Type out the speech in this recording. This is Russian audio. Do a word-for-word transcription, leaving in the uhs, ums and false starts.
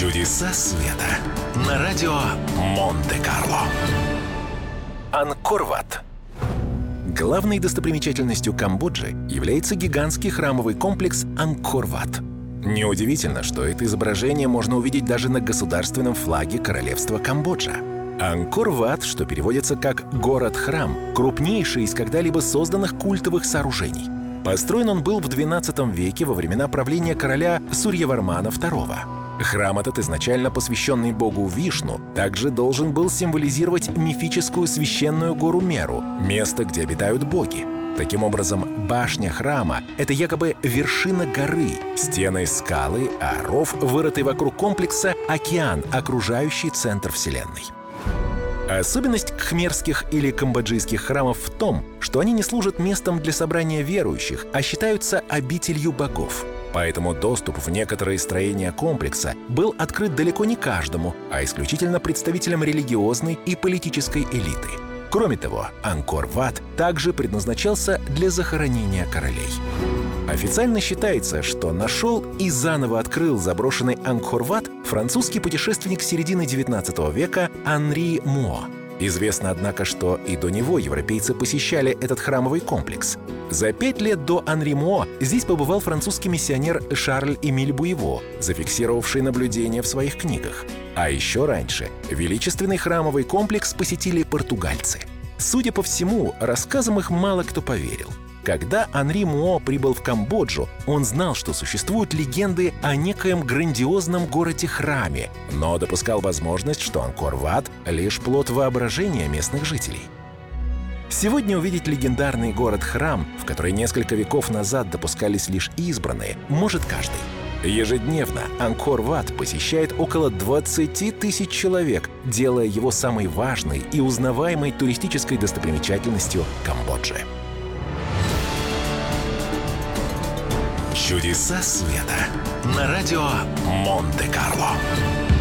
Чудеса света на радио Монте-Карло. Ангкор-Ват. Главной достопримечательностью Камбоджи является гигантский храмовый комплекс Ангкор-Ват. Неудивительно, что это изображение можно увидеть даже на государственном флаге Королевства Камбоджа. Ангкор-Ват, что переводится как «город-храм», крупнейший из когда-либо созданных культовых сооружений. Построен он был в двенадцатом веке во времена правления короля Сурьявармана второго. Храм этот, изначально посвященный богу Вишну, также должен был символизировать мифическую священную гору Меру, место, где обитают боги. Таким образом, башня храма — это якобы вершина горы, стены — скалы, а ров, вырытый вокруг комплекса — океан, окружающий центр Вселенной. Особенность кхмерских или камбоджийских храмов в том, что они не служат местом для собрания верующих, а считаются обителью богов. Поэтому доступ в некоторые строения комплекса был открыт далеко не каждому, а исключительно представителям религиозной и политической элиты. Кроме того, Ангкор-Ват также предназначался для захоронения королей. Официально считается, что нашел и заново открыл заброшенный Ангкор-Ват французский путешественник середины девятнадцатого века Анри Муа. Известно, однако, что и до него европейцы посещали этот храмовый комплекс. За пять лет до Анри Муа здесь побывал французский миссионер Шарль-Эмиль Буйво, зафиксировавший наблюдения в своих книгах. А еще раньше величественный храмовый комплекс посетили португальцы. Судя по всему, рассказам их мало кто поверил. Когда Анри Муа прибыл в Камбоджу, он знал, что существуют легенды о некоем грандиозном городе-храме, но допускал возможность, что Ангкор-Ват — лишь плод воображения местных жителей. Сегодня увидеть легендарный город-храм, в который несколько веков назад допускались лишь избранные, может каждый. Ежедневно Ангкор-Ват посещает около двадцати тысяч человек, делая его самой важной и узнаваемой туристической достопримечательностью Камбоджи. Чудеса света на радио Монте-Карло.